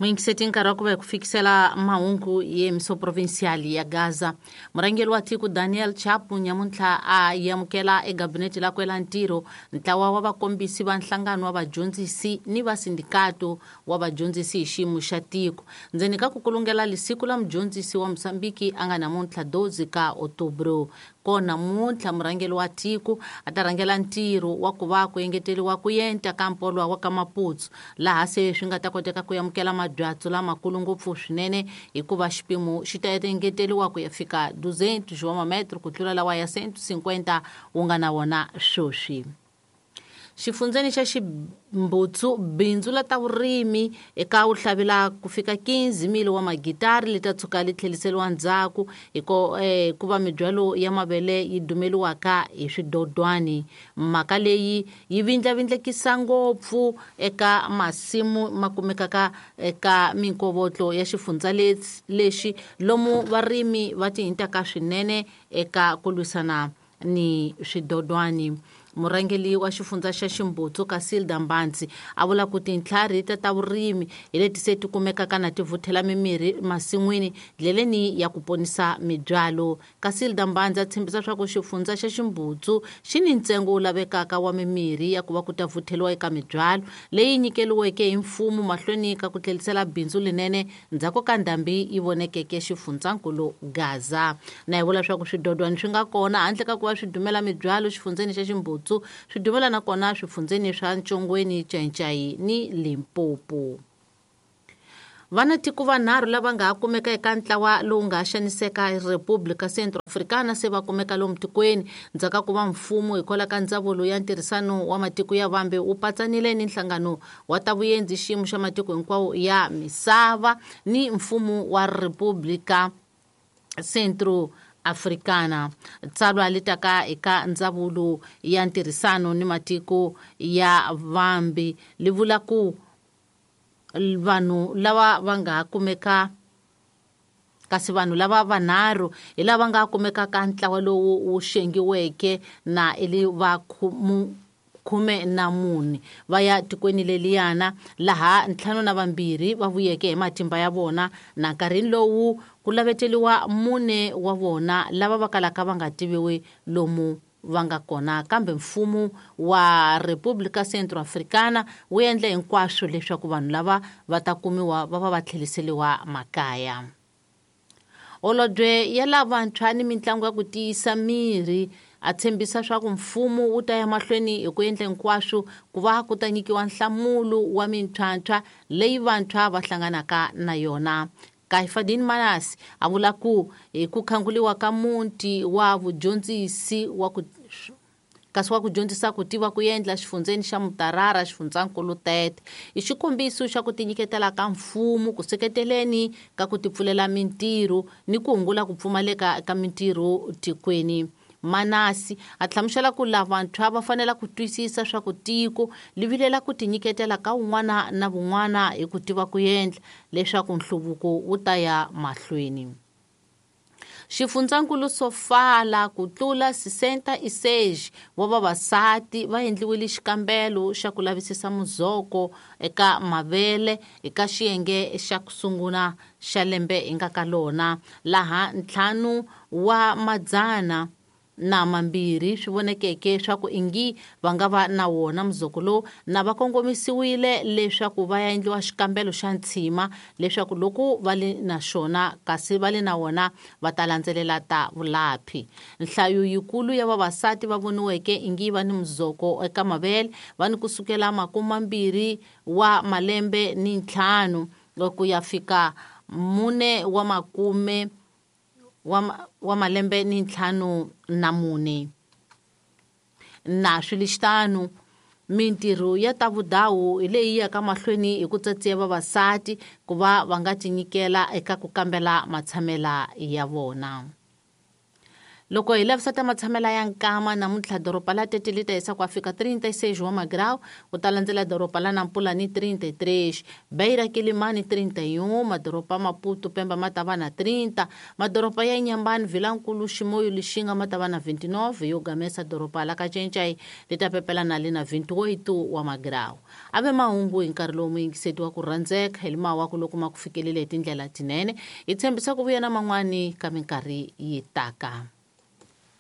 Muingiseti nkarhi wa ku va hi ku fikisela mahungu ye miso provincial ya Gaza. Murhangeri wa tiko Daniel Chapo nyamuntlha a yamukela egabineti la kwela ntirho ntlawa wa vakombisi va nhlangano wa vadyondzisi ni va sindikato wa vadyondzisi hi xiyimo xa tiko. Ndzeni ka ku kulungela lisiku la mudyondzisi wa Mosambiki a nga namuntlha 12 ka Otobro. Kona namuntlha murhangeri wa tiko a ta rhangela ntirho wa ku va ku engeteliwa ku yenta ka mpolo wa ka Maputsu laha se swi nga ta koteka ku yamukela mabyatso lamakulu ngopfu swinene hikuva xipimo xi ta engeteliwa ku ya fika 200 wa mametro ku tlula lawa ya 150 wu nga na wona swoswi. Xifundzeni xa Ximbutsu bindzu la ta vurimi eka wu hlavela ku fika 15 wa magitari leta tshuka li tlheliseliwa ndzhaku ku va mibyalo ya mavele yi dumeliwaka hi swidodwani. Mhaka leyi yi vindlavindlekisa ngopfu eka masimu ma kumekaka eka minkovotlo ya xifundza lexi lomu varimi va tihintaka swinene eka ku lwisana ni swidodwani. Murhangeli wa xifundza xa Ximbutsu Kasilda Mbansi a vula ku tintlhari ta vurimi hi leti se ti kumekaka na ti vuthela mimirhi masin'wini ndleleni ya ku ponisa mibyalo. Kasilda Mbansi a tshembisa swa ku xifundza xa Ximbutsu xi ni ntsengo wu lavekaka wa mimirhi ya ku va ku ta vutheliwa eka mibyalo leyi nyikeliweke hi mfumo mahlweni ka ku tlhelisela bindzu linene ndzhaku ka ndhambi yi vonekeke xifundzankulu Gaza. Na hi vula swa ku swidodwani swi nga kona handle ka ku va swi dumela mibyalo xifundzeni xa Ximbutsu swi dumela na kona swifundzeni swa Nchongweni, Chaichai ni Limpopo. Vanatiko vanharhu lava nga kumeka eka ntlawa lowu nga xaniseka República Centro-Africana se va kumeka lomu tikweni ndzhaka ku va mfumo hikwalaho ka ndzawulo ya ntirhisano wa matiko ya vambe wu patsanile ni nhlangano wa ta vuendzi xiyimo xa matiko hinkwawo ya misava ni mfumo wa República Centro-Africana. Tsalwa litaka eka ndzawulo ya ntirhisano ni matiko ya vambe li vula ku vanhu lava va nga kumeka kasi vanhu lava vanharhu hi lava nga kumeka ka ntlawa lowu wu xengiweke na ili va 14 va ya tikweni leliyana laha 52 va vuyeke hi matimba ya vona na nkarhi lowu ku laveteliwa 4 wa vona lava va kalaka va nga tiviwi lomu va nga kona kambe mfumo wa República Centro-Africana wu endle hinkwaswo leswaku vanhu lava va ta kumiwa va va tlheliseliwa makaya. Holobye ya lavantshwa ni mitlangu ya ku tiyisa miri a tshembisa swa ku mfumo wu ta ya mahlweni hi ku endla hinkwaswo ku va ku ta nyikiwa nhlamulo wa mintlhantlha leyi vantshwa va hlanganaka na yona. Kaifadin Manasi a vula ku hi ku khanguliwa ka muti wa vudyondzisi wa ku dyondzisa ku tiva ku endla xifundzeni xa Mutarara xifundzankulu Tete hi xikombiso xa ku tinyiketela ka mfumo ku seketeleni ka ku tipfulela mintirho ni ku hungula ku pfumaleka ka mintirho tikweni. Manasi a hlamusela ku lavantshwa va fanela ku twisisa swa ku tiko li vilela ku tinyiketela ka un'wana na vun'wana hi ku tiva ku endla leswaku nhluvuko wu ta ya mahlweni. Xifundzankulu Sofala ku tlula 66 wa vavasati va endliwile xikambelo xa ku lavisisa muzoko eka mavele eka xiyenge xa ku sungula xa lembe hi nga ka lona laha 5 wa madzana na mambirhi swi vonekeke swa ku ingi va nga va na wona muzoko lowu na va kongomisiwile leswaku va ya endliwa xikambelo xa ntshima leswaku loko va le na xona kasi va le na wona va ta landzelela ta vulaphi. Nhlayo yikulu ya vavasati va voniweke ingi va ni muzoko eka mavele va ni kusukela 25 wa malembe ni 5 ku ya fika 4 wa makume wa malembe ni 54 na swilixtano. Mintirho ya ta vudawu hi leyi yaka mahlweni hi ku tsatsiya vavasati ku va va nga tinyikela eka ku kambela matshamela ya vona. loko hi lavisata matshamela ya nkama namuntlha doropa la Tete li ta hisa ku fika 36 wa magrau ku ta landzela doropa la Nampula ni 33, Beira Kilimani 31, madoropa Maputo Pemba ma ta va na 30, madoropa ya Inhambane Vilankulu Ximoyo Lixinga ma ta va na 29, yo Gamesa doropa la Kacencai li ta pepela na le na 28 wa magrau. Ave mahungu hi nkarhi lowu muyingiseti wa ku rhandzeka hi limawa ku loko ma ku fikelele hi tindlela tinene hi tshembisa ku vuya na man'wani ka minkarhi yi taka.